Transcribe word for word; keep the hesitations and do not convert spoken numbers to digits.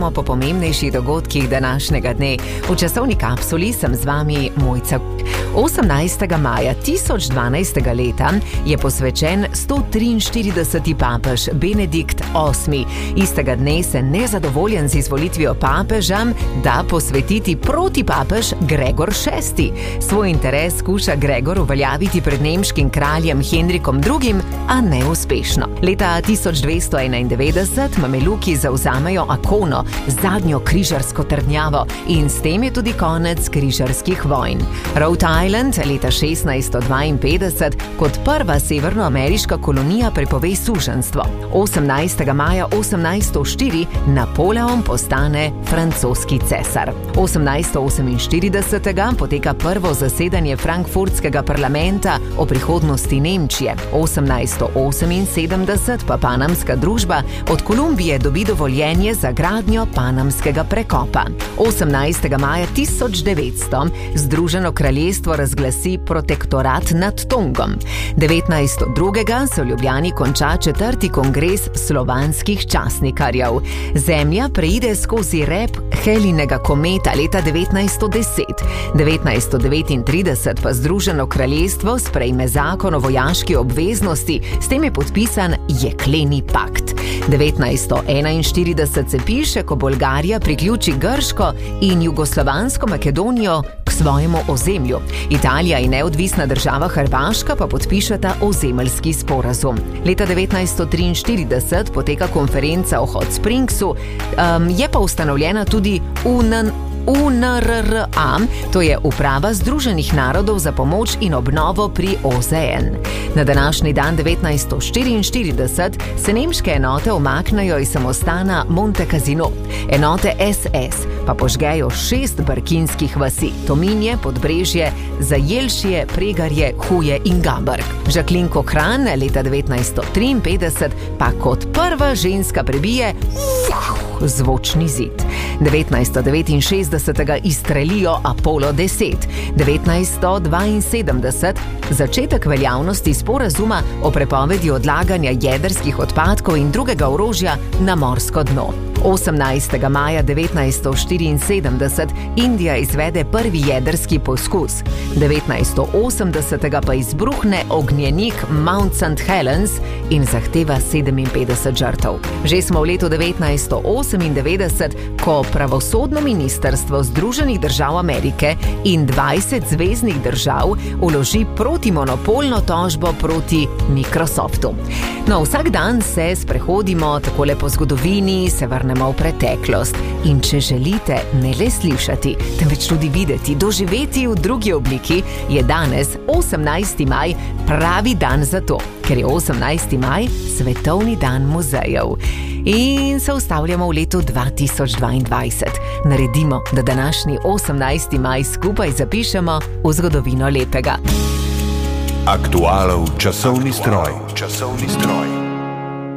potovamo po pomembnejših dogodkih današnjega dne. V časovni kapsuli sem z vami Mojca. osemnajstega maja tisoč dvanajstega leta je posvečen sto triinštirideseti papež Benedikt osmi. Istega dne se nezadovoljen z izvolitvijo papeža da posvetiti protipapež Gregor šesti. Svoj interes skuša Gregor uveljaviti pred nemškim kraljem Henrikom drugim, a neuspešno. Leta tisoč dvesto enaindevetdeset mameluki zavzamejo Akono, zadnjo križarsko trdnjavo, in s tem je tudi konec križarskih vojn. Rhode Island leta šestnajststo dvainpetdeset kot prva severnoameriška kolonija prepove suženjstvo. osemnajstega maja osemnajststo štiri Napoleon postane francoski cesar. osemnajststo oseminštiridesetega poteka prvo zasedanje frankfurtskega parlamenta o prihodnosti Nemčije. osemnajststo oseminsedemdeset pa Panamska družba od Kolumbije dobi dovoljenje za gradnjo Panamskega prekopa. osemnajstega maja tisoč devetsto Združeno kraljestvo razglasi protektorat nad Tongom. devetnajststo drugega se v Ljubljani konča četrti kongres slovanskih časnikarjev. Zemlja preide skozi rep Helinega kometa leta devetnajststo deset. devetnajststo devetintrideset pa Združeno kraljestvo sprejme zakon o vojaški obveznosti, s tem je podpisan Jekleni pakt. devetnajststo enainštirideset se piše, ko Bolgarija priključi Grško in jugoslovansko Makedonijo k svojemu ozemlju. Italija in neodvisna država Hrvaška pa podpišeta ozemeljski sporazum. Leta devetnajststo triinštirideset poteka konferenca o Hot Springsu, um, je pa ustanovljena tudi U N UNRRA, to je Uprava Združenih narodov za pomoč in obnovo pri O Z N. Na današnji dan devetnajststo štiriinštirideset se nemške enote umaknejo iz samostana Monte Cassino. Enote S S pa požgejo šest brkinskih vasi: Tominje, Podbrežje, Zajelšje, Pregarje, Huje in Gaberg. Jacqueline Cochrane leta devetnajststo triinpetdeset pa kot prva ženska prebije zvočni zid. devetnajststo devetinšestdesetega izstrelijo Apollo deset. devetnajststo dvainsedemdeset začetek veljavnosti sporazuma o prepovedi odlaganja jedrskih odpadkov in drugega orožja na morsko dno. osemnajstega maja devetnajststo štiriinsedemdeset Indija izvede prvi jedrski poskus. devetnajststo osemdesetega pa izbruhne ognjenik Mount Saint Helens in zahteva sedeminpetdeset žrtev. Že smo v letu devetnajststo osemindevetdeset, ko pravosodno ministrstvo Združenih držav Amerike in dvajset zveznih držav vloži protimonopolno tožbo proti Microsoftu. No, vsak dan se sprehodimo takole po zgodovini, se vrnemo v preteklost in če želite ne le slišati, temveč tudi videti, doživeti v drugi obliki, je danes osemnajsti maj pravi dan za to, ker je osemnajsti maj svetovni dan muzejev. In se ustavljamo v letu dva tisoč dvaindvajset. Naredimo, da današnji osemnajsti maj skupaj zapišemo v zgodovino lepega. Aktualov časovni stroj. Časovni stroj.